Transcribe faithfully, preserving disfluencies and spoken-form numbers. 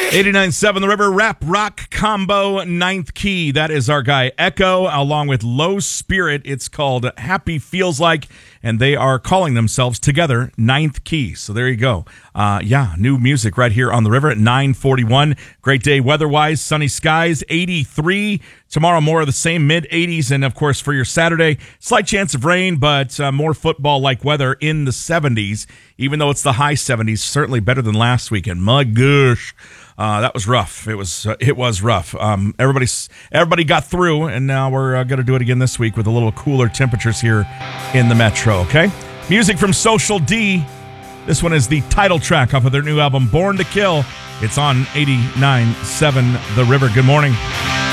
eighty-nine point seven The River, rap rock combo, ninth key. That is our guy Echo, along with Low Spirit. It's called Happy Feels Like, and they are calling themselves together Ninth Key. So there you go. Uh, yeah, new music right here on The River at nine forty-one. Great day weather-wise, sunny skies, eighty-three. Tomorrow, more of the same, mid-eighties. And, of course, for your Saturday, slight chance of rain, but uh, more football-like weather in the seventies, even though it's the high seventies. Certainly better than last weekend. My gosh. Uh, that was rough. It was uh, it was rough. Um, everybody everybody got through, and now we're uh, going to do it again this week with a little cooler temperatures here in the metro, okay? Music from Social D. This one is the title track off of their new album, Born to Kill. It's on eighty-nine point seven The River. Good morning.